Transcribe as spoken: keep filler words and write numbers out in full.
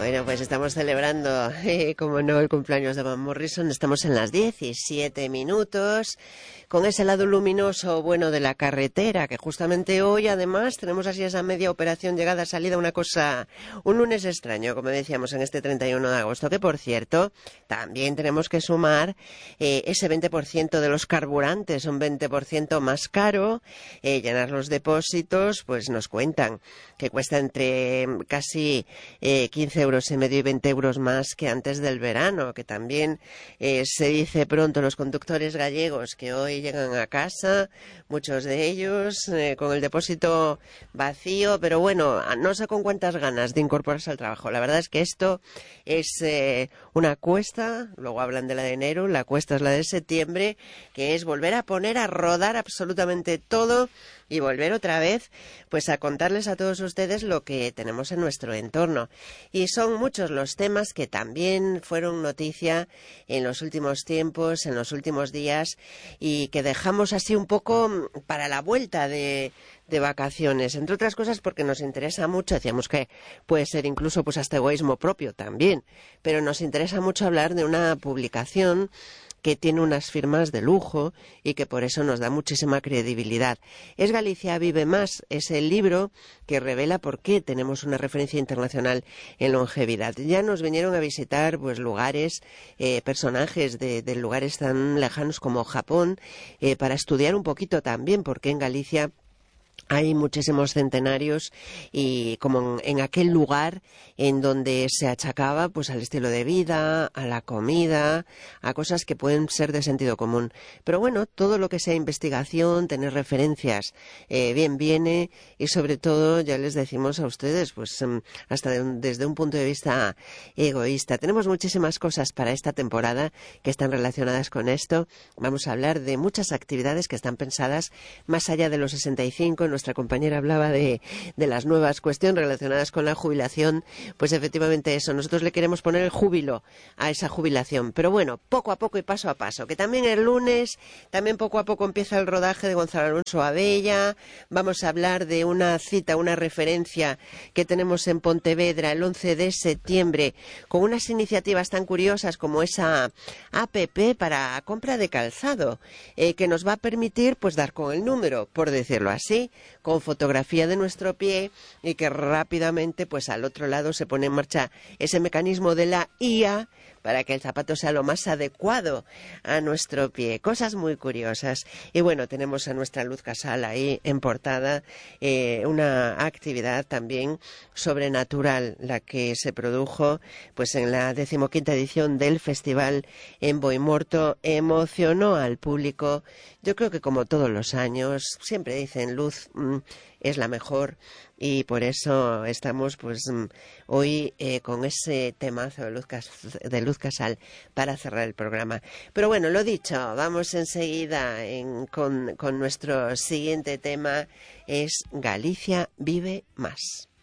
Bueno, pues estamos celebrando, eh, como no, el cumpleaños de Van Morrison. Estamos en las diecisiete minutos, con ese lado luminoso bueno de la carretera, que justamente hoy, además, tenemos así esa media operación llegada, salida, una cosa, un lunes extraño, como decíamos, en este treinta y uno de agosto, que, por cierto, también tenemos que sumar eh, ese veinte por ciento de los carburantes, un veinte por ciento más caro. Eh, llenar los depósitos, pues nos cuentan que cuesta entre casi eh, quince euros y medio y veinte euros más que antes del verano, que también eh, se dice pronto los conductores gallegos que hoy llegan a casa, muchos de ellos eh, con el depósito vacío, pero bueno, no sé con cuántas ganas de incorporarse al trabajo. La verdad es que esto es eh, una cuesta, luego hablan de la de enero, la cuesta es la de septiembre, que es volver a poner a rodar absolutamente todo y volver otra vez pues a contarles a todos ustedes lo que tenemos en nuestro entorno. Y son muchos los temas que también fueron noticia en los últimos tiempos, en los últimos días, y que dejamos así un poco para la vuelta de, de vacaciones, entre otras cosas porque nos interesa mucho. Decíamos que puede ser incluso pues hasta egoísmo propio también, pero nos interesa mucho hablar de una publicación que tiene unas firmas de lujo y que por eso nos da muchísima credibilidad. Es Galicia Vive Más, es el libro que revela por qué tenemos una referencia internacional en longevidad. Ya nos vinieron a visitar pues lugares, eh, personajes de, de lugares tan lejanos como Japón, eh, para estudiar un poquito también por qué en Galicia hay muchísimos centenarios, y como en, en aquel lugar en donde se achacaba pues al estilo de vida, a la comida, a cosas que pueden ser de sentido común. Pero bueno, todo lo que sea investigación, tener referencias, eh, bien viene, y sobre todo, ya les decimos a ustedes, pues hasta de un, desde un punto de vista egoísta. Tenemos muchísimas cosas para esta temporada que están relacionadas con esto. Vamos a hablar de muchas actividades que están pensadas más allá de los sesenta y cinco. Nuestra compañera hablaba de, de las nuevas cuestiones relacionadas con la jubilación. Pues efectivamente eso, nosotros le queremos poner el júbilo a esa jubilación, pero bueno, poco a poco y paso a paso, que también el lunes, también poco a poco empieza el rodaje de Gonzalo Alonso Abella. Vamos a hablar de una cita, una referencia que tenemos en Pontevedra el once de septiembre, con unas iniciativas tan curiosas como esa app para compra de calzado, eh, que nos va a permitir pues dar con el número, por decirlo así, con fotografía de nuestro pie, y que rápidamente pues al otro lado se pone en marcha ese mecanismo de la I A para que el zapato sea lo más adecuado a nuestro pie. Cosas muy curiosas. Y bueno, tenemos a nuestra Luz Casal ahí en portada, eh, una actividad también sobrenatural, la que se produjo pues en la decimoquinta edición del festival en Boimorto. Emocionó al público. Yo creo que como todos los años, siempre dicen Luz mmm, es la mejor, y por eso estamos pues hoy eh, con ese temazo de Luz, Cas de Luz Casal para cerrar el programa. Pero bueno, lo dicho, vamos enseguida en, con, con nuestro siguiente tema, es Galicia Vive Más.